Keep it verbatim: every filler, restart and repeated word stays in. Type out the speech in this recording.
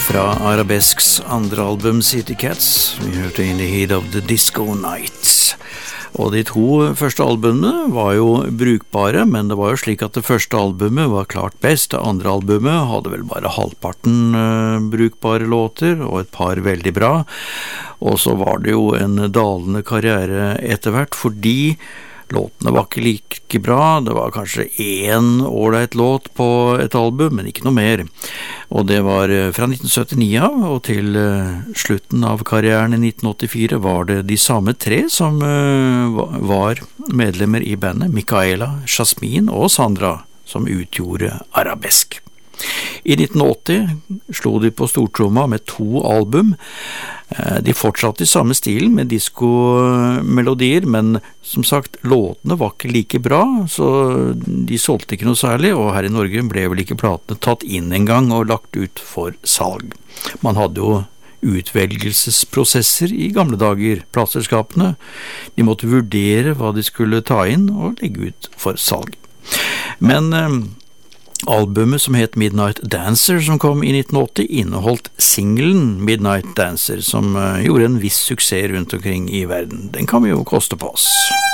Fra Arabesks andre album City Cats, vi hørte In the Heat of the Disco Nights. Og de to første albumene var jo brukbare, men det var jo slik at det første albumet var klart best. Det andre albumet hadde vel bare halvparten uh, brukbare låter, og et par veldig bra. Og så var det jo en dalende karriere etter hvert, fordi låtene var ikke like bra. Det var kanskje én ålreit låt på et album, men ikke noe mer. Og det var fra nitten syttini av, og til slutten av karrieren i nitten åttifire var det de samme tre som var medlemmer i bandet, Micaela, Jasmine og Sandra, som utgjorde Arabesk. I nitten åtti slo de på stortromma med to album. De fortsatte i samme stilen med diskomelodier, men som sagt, låtene var ikke like bra, så de solgte ikke noe særlig, og her i Norge ble vel ikke platene tatt inn en gang og lagt ut for salg. Man hadde jo utvelgelsesprosesser i gamle dager, plateselskapene. De måtte vurdere hva de skulle ta inn og legge ut for salg. Men albumet som het Midnight Dancer, som kom i nitten åtti, inneholdt singelen Midnight Dancer, som gjorde en viss suksess rundt omkring i verden. Den kan vi jo koste på oss.